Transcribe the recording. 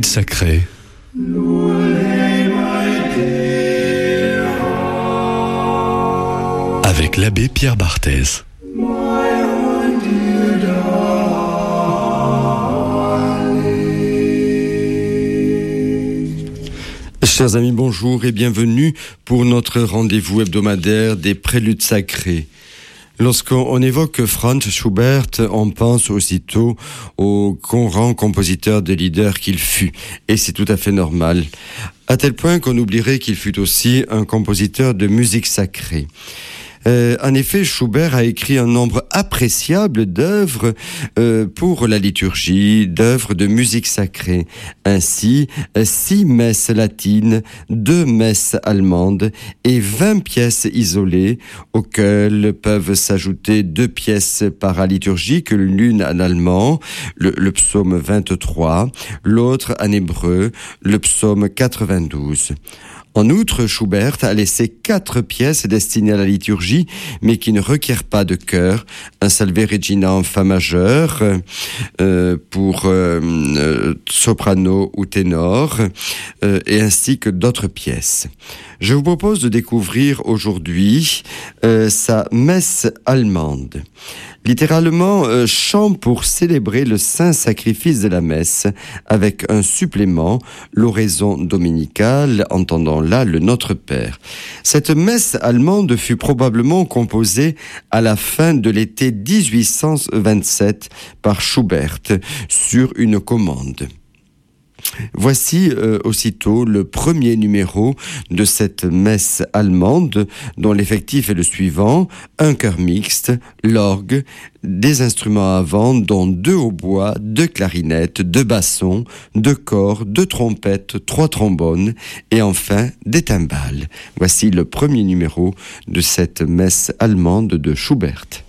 sacrée. Avec l'abbé Pierre Barthez. Chers amis, bonjour et bienvenue pour notre rendez-vous hebdomadaire des préludes sacrés. Lorsqu'on évoque Franz Schubert, on pense aussitôt au grand compositeur de lieder qu'il fut. Et c'est tout à fait normal. À tel point qu'on oublierait qu'il fut aussi un compositeur de musique sacrée. En effet, Schubert a écrit un nombre appréciable d'œuvres pour la liturgie, d'œuvres de musique sacrée. Ainsi, 6 messes latines, 2 messes allemandes et 20 pièces isolées, auxquelles peuvent s'ajouter 2 pièces paraliturgiques, l'une en allemand, le psaume 23, l'autre en hébreu, le psaume 92. En outre, Schubert a laissé 4 pièces destinées à la liturgie, mais qui ne requièrent pas de chœur. Un Salve Regina en fa majeur pour soprano ou ténor, et ainsi que d'autres pièces. Je vous propose de découvrir aujourd'hui sa messe allemande. Littéralement, chant pour célébrer le saint sacrifice de la messe, avec un supplément, l'oraison dominicale, entendant là le Notre Père. Cette messe allemande fut probablement composée à la fin de l'été 1827 par Schubert sur une commande. Voici aussitôt le premier numéro de cette messe allemande, dont l'effectif est le suivant: un chœur mixte, l'orgue, des instruments à vent, dont 2 hautbois, 2 clarinettes, 2 bassons, 2 cors, 2 trompettes, 3 trombones et enfin des timbales. Voici le premier numéro de cette messe allemande de Schubert.